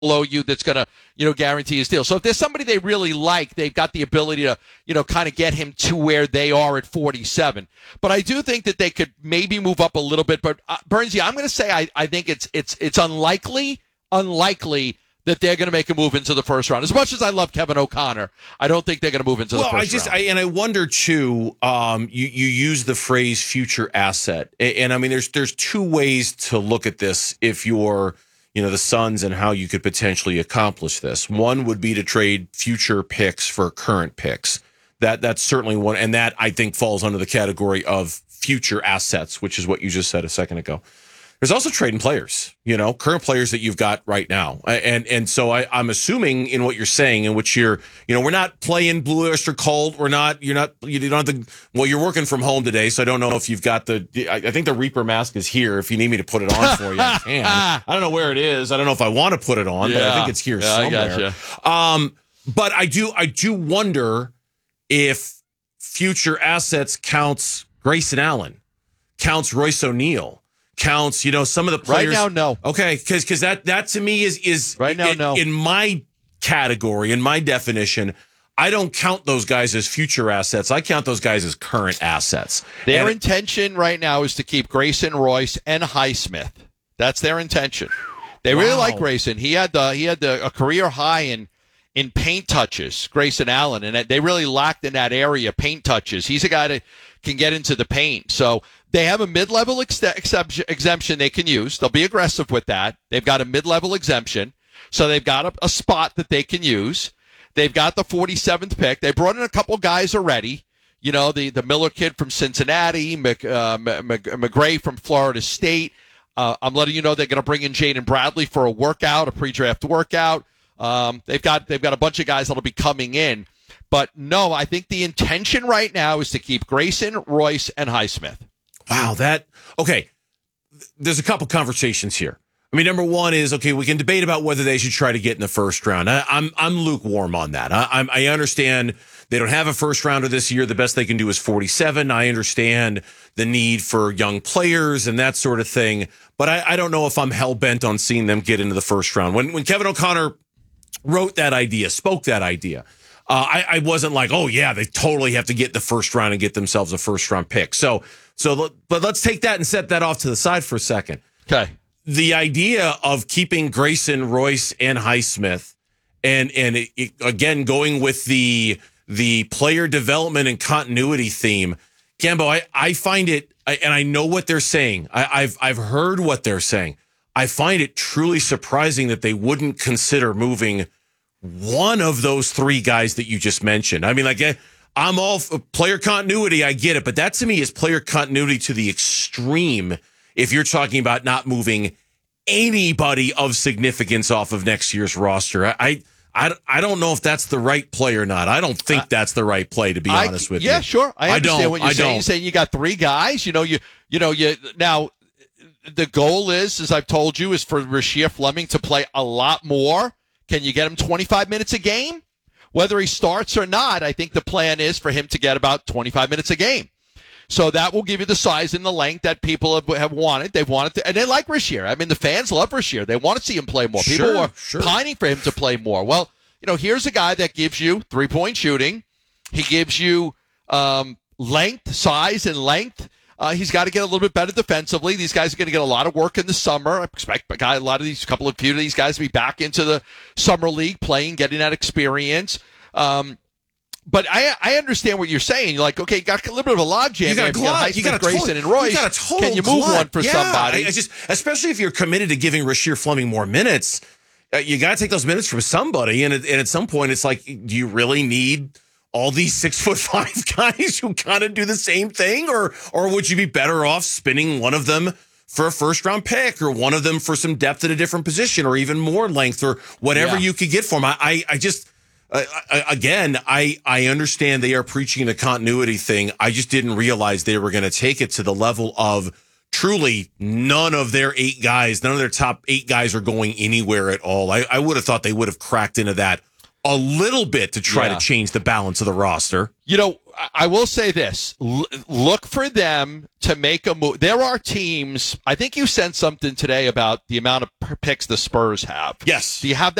below you that's going to, guarantee his deal. So if there's somebody they really like, they've got the ability to, kind of get him to where they are at 47. But I do think that they could maybe move up a little bit. But Bernsey, I'm going to say I think it's unlikely that they're going to make a move into the first round. As much as I love Kevin O'Connor, I don't think they're going to move into the first round. And I wonder too. You use the phrase "future asset," and I mean, there's two ways to look at this. If you're the Suns and how you could potentially accomplish this. One would be to trade future picks for current picks. That's certainly one, and that I think falls under the category of future assets, which is what you just said a second ago. There's also trading players, current players that you've got right now. And so I'm assuming in what you're saying, in which you're not playing Blue Oyster Cult. You don't have to, you're working from home today. So I don't know if you've got I think the Reaper mask is here. If you need me to put it on for you, I can. I don't know where it is. I don't know if I want to put it on, but I think it's here somewhere. I gotcha. But I do wonder if future assets counts Grayson Allen, counts Royce O'Neal, counts, some of the players. Right now, no. Okay, because that to me is right now, no. In my category, in my definition, I don't count those guys as future assets. I count those guys as current assets. Their intention right now is to keep Grayson, Royce, and Highsmith. That's their intention. They really like Grayson. He had a career high in paint touches, Grayson Allen, and they really lacked in that area paint touches. He's a guy that can get into the paint. So they have a mid-level exemption they can use. They'll be aggressive with that. They've got a mid-level exemption. So they've got a spot that they can use. They've got the 47th pick. They brought in a couple guys already. The Miller kid from Cincinnati, McGray from Florida State. I'm letting you know they're going to bring in Jaden Bradley for a workout, a pre-draft workout. They've got a bunch of guys that'll be coming in. But no, I think the intention right now is to keep Grayson, Royce, and Highsmith. Wow, okay. There's a couple conversations here. I mean, number one is, okay, we can debate about whether they should try to get in the first round. I'm lukewarm on that. I understand they don't have a first rounder this year. The best they can do is 47. I understand the need for young players and that sort of thing. But I don't know if I'm hell-bent on seeing them get into the first round. When Kevin O'Connor wrote that idea, spoke that idea, I wasn't like, oh, yeah, they totally have to get the first round and get themselves a first-round pick. But let's take that and set that off to the side for a second. Okay. The idea of keeping Grayson, Royce, and Highsmith, and again going with the player development and continuity theme, Gambo, I find it, and I know what they're saying. I've heard what they're saying. I find it truly surprising that they wouldn't consider moving one of those three guys that you just mentioned. I mean, I'm all for player continuity. I get it, but that to me is player continuity to the extreme. If you're talking about not moving anybody of significance off of next year's roster, I don't know if that's the right play or not. I don't think that's the right play, to be honest with you. Yeah, sure. I understand what you're saying. You're saying you got three guys. You now the goal is, as I've told you, is for Rasheer Fleming to play a lot more. Can you get him 25 minutes a game? Whether he starts or not, I think the plan is for him to get about 25 minutes a game. So that will give you the size and the length that people have wanted. They've wanted to, and they like Rasheer. I mean, the fans love Rasheer. They want to see him play more. People are pining for him to play more. Well, here's a guy that gives you three-point shooting. He gives you length, size, and length. He's got to get a little bit better defensively. These guys are going to get a lot of work in the few of these guys to be back into the summer league playing, getting that experience. But I understand what you're saying. You're like, okay, you got a little bit of a logjam. You got Grayson and Royce. Can you move one for somebody? Especially if you're committed to giving Rasheer Fleming more minutes, you got to take those minutes from somebody. And at some point, it's like, do you really need all these 6'5" guys who kind of do the same thing, or would you be better off spinning one of them for a first round pick, or one of them for some depth at a different position, or even more length, or whatever you could get for them? I understand they are preaching the continuity thing. I just didn't realize they were going to take it to the level of truly none of their top 8 guys are going anywhere at all. I would have thought they would have cracked into that a little bit to try to change the balance of the roster. I will say this. Look for them to make a move. There are teams, I think you sent something today about the amount of picks the Spurs have. Yes. Do you have